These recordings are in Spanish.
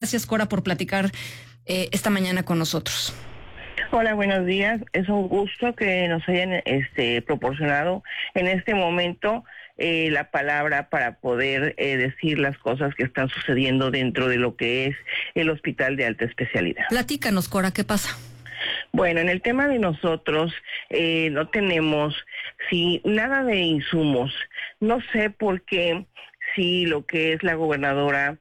Gracias, Cora, por platicar esta mañana con nosotros. Hola, buenos días. Es un gusto que nos hayan proporcionado en este momento la palabra para poder decir las cosas que están sucediendo dentro de lo que es el Hospital de Alta Especialidad. Platícanos, Cora, ¿qué pasa? Bueno, en el tema de nosotros no tenemos nada de insumos. No sé por qué si lo que es la gobernadora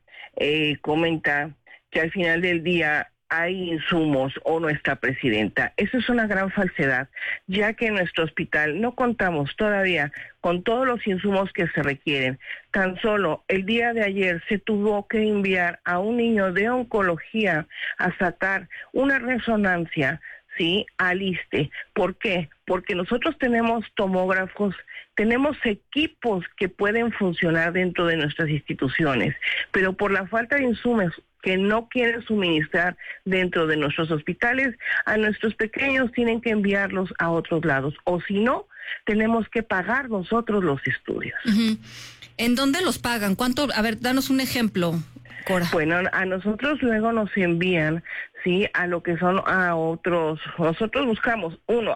comenta que al final del día hay insumos o nuestra presidenta. Eso es una gran falsedad, ya que en nuestro hospital no contamos todavía con todos los insumos que se requieren. Tan solo el día de ayer se tuvo que enviar a un niño de oncología a sacar una resonancia, ¿sí?, al ISSSTE. ¿Por qué? Porque nosotros tenemos tomógrafos, tenemos equipos que pueden funcionar dentro de nuestras instituciones, pero por la falta de insumos que no quieren suministrar dentro de nuestros hospitales, a nuestros pequeños tienen que enviarlos a otros lados, o si no, tenemos que pagar nosotros los estudios. Uh-huh. ¿En dónde los pagan? ¿Cuánto? A ver, danos un ejemplo, Cora. Bueno, a nosotros luego nos envían, sí, a lo que son a otros. Nosotros buscamos,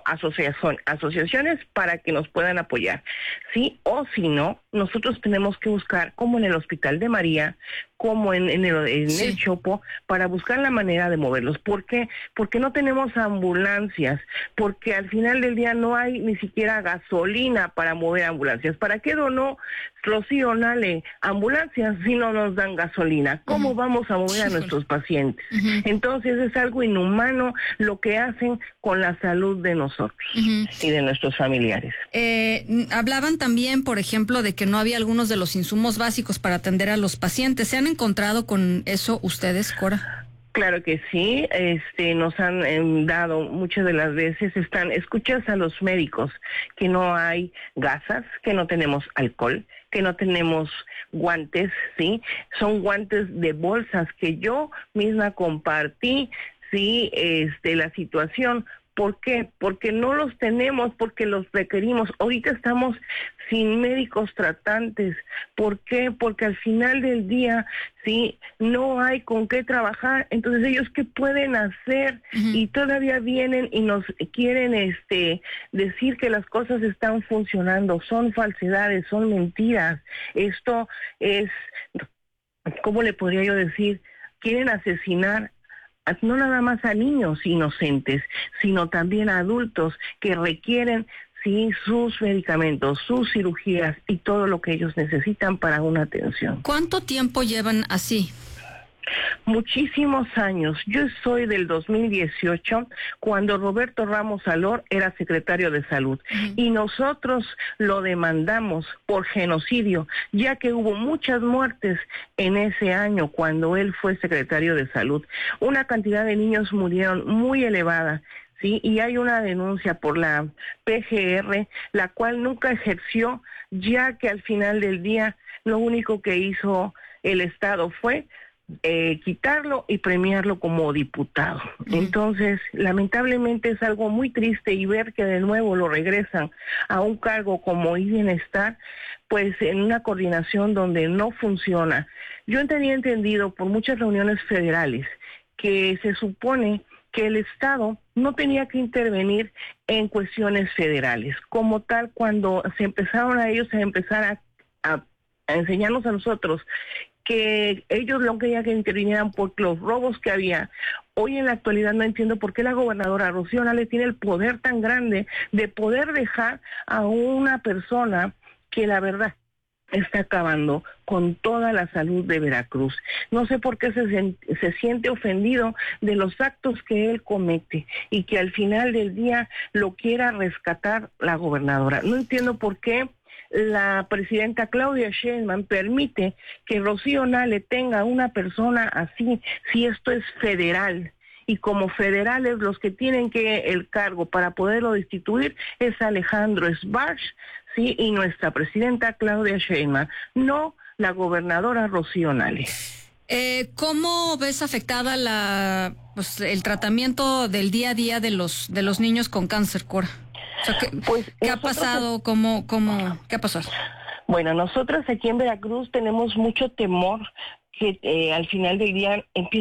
asociaciones para que nos puedan apoyar, sí, o si no, nosotros tenemos que buscar, como en el Hospital de María, como en el Chopo, para buscar la manera de moverlos. ¿Por qué? Porque no tenemos ambulancias, porque al final del día no hay ni siquiera gasolina para mover ambulancias. ¿Para qué donó Rocío Nale ambulancias si no nos dan gasolina? ¿Cómo vamos a mover a nuestros pacientes? Entonces es algo inhumano lo que hacen con la salud de nosotros y de nuestros familiares. Hablaban también, por ejemplo, de que no había algunos de los insumos básicos para atender a los pacientes. ¿Se han encontrado con eso ustedes, Cora? Claro que sí, nos han dado muchas de las veces, escuchas a los médicos que no hay gasas, que no tenemos alcohol, que no tenemos guantes, ¿sí? Son guantes de bolsas que yo misma compartí, ¿sí? La situación. ¿Por qué? Porque no los tenemos, porque los requerimos. Ahorita estamos sin médicos tratantes. ¿Por qué? Porque al final del día, sí, no hay con qué trabajar. Entonces, ¿ellos qué pueden hacer? Y todavía vienen y nos quieren decir que las cosas están funcionando. Son falsedades, son mentiras. Esto es, ¿cómo le podría yo decir? Quieren asesinar no nada más a niños inocentes, sino también a adultos que requieren, sí, sus medicamentos, sus cirugías y todo lo que ellos necesitan para una atención. ¿Cuánto tiempo llevan así? Muchísimos años. Yo soy del 2018, cuando Roberto Ramos Salor era secretario de Salud, y nosotros lo demandamos por genocidio, ya que hubo muchas muertes en ese año cuando él fue secretario de Salud. Una cantidad de niños murieron muy elevada. Sí, y hay una denuncia por la PGR, la cual nunca ejerció, ya que al final del día lo único que hizo el Estado fue quitarlo y premiarlo como diputado. Entonces, lamentablemente es algo muy triste, y ver que de nuevo lo regresan a un cargo como bienestar, pues en una coordinación donde no funciona. Yo tenía entendido por muchas reuniones federales que se supone que el Estado no tenía que intervenir en cuestiones federales. Como tal, cuando se empezaron a empezar a enseñarnos a nosotros que ellos no querían que intervinieran por los robos que había. Hoy en la actualidad no entiendo por qué la gobernadora Rocío Nale tiene el poder tan grande de poder dejar a una persona que la verdad está acabando con toda la salud de Veracruz. No sé por qué se siente ofendido de los actos que él comete y que al final del día lo quiera rescatar la gobernadora. No entiendo por qué la presidenta Claudia Sheinbaum permite que Rocío Nale tenga una persona así, si esto es federal. Y como federales, los que tienen el cargo para poderlo destituir es Alejandro Sbarch, sí, y nuestra presidenta Claudia Sheinbaum, no la gobernadora Rocío Nale. ¿Cómo ves afectada el tratamiento del día a día de los niños con cáncer, Cora? O sea, ¿qué ha pasado? ¿Qué ha pasado? Bueno, nosotros aquí en Veracruz tenemos mucho temor que al final del día empiece